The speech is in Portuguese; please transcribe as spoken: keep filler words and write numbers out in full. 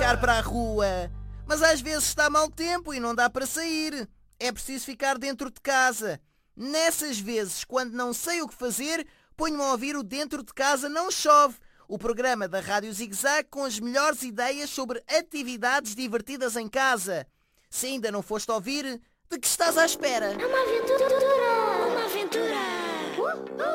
brincar para a rua. Mas às vezes está mau tempo e não dá para sair. É preciso ficar dentro de casa. Nessas vezes, quando não sei o que fazer, ponho-me a ouvir o Dentro de Casa Não Chove, o programa da Rádio Zig Zag com as melhores ideias sobre atividades divertidas em casa. Se ainda não foste ouvir, de que estás à espera? É uma aventura! Uma aventura! Uh, uh.